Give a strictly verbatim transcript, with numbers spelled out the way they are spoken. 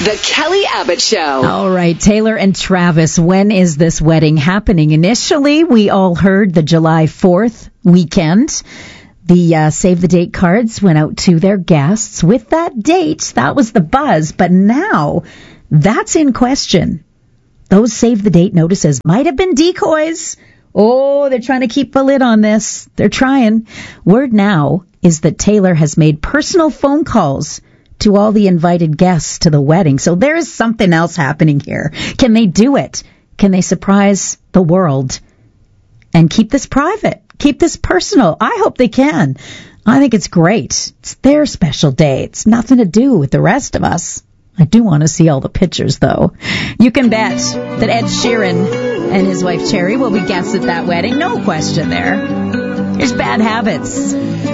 The Kelly Abbott Show. All right, Taylor and Travis, when is this wedding happening? Initially, we all heard the July fourth weekend. The uh, Save the Date cards went out to their guests with that date. That was the buzz. But now, that's in question. Those Save the Date notices might have been decoys. Oh, they're trying to keep the lid on this. They're trying. Word now is that Taylor has made personal phone calls to all the invited guests to the wedding. So there is something else happening here. Can they do it? Can they surprise the world and keep this private? Keep this personal? I hope they can. I think it's great. It's their special day. It's nothing to do with the rest of us. I do want to see all the pictures, though. You can bet that Ed Sheeran and his wife Cherry will be guests at that wedding. No question there. Here's Bad Habits.